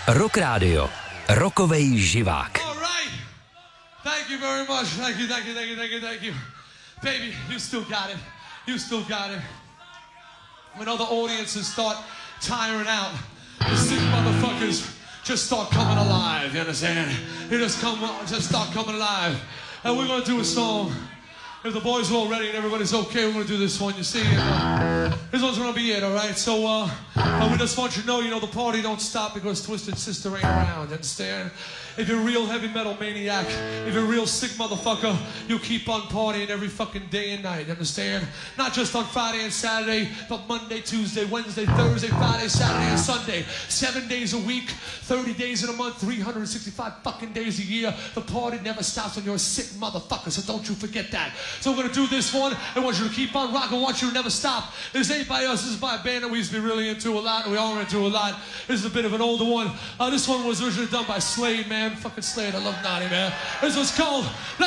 Rock Radio. Rockovej živák. All right. Thank you very much. Thank you. Baby, you still got it. You still got it. When other audiences start tiring out, the sick motherfuckers just start coming alive, you understand? They just start coming alive. And we're gonna do a song. If the boys are all ready and everybody's okay, we're gonna do this one, you see? This one's gonna be it, all right? So, we just want you to know, the party don't stop because Twisted Sister ain't around, you understand? If you're a real heavy metal maniac, if you're a real sick motherfucker, you'll keep on partying every fucking day and night, you understand? Not just on Friday and Saturday, but Monday, Tuesday, Wednesday, Thursday, Friday, Saturday, and Sunday. 7 days a week, 30 days in a month, 365 fucking days a year. The party never stops when you're a sick motherfucker, so don't you forget that. So we're gonna do this one. I want you to keep on rocking. I want you to never stop. This ain't by us. This is by a band that we used to be really into a lot, and we all into a lot. This is a bit of an older one. This one was originally done by Slade, man. Fucking Slade. I love Naughty, man. This one's called